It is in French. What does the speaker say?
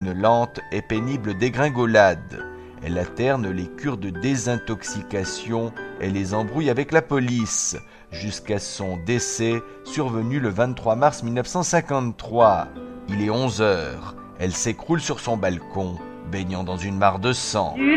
une lente et pénible dégringolade. Elle alterne les cures de désintoxication et les embrouilles avec la police, jusqu'à son décès survenu le 23 mars 1953. Il est 11 heures. Elle s'écroule sur son balcon, baignant dans une mare de sang.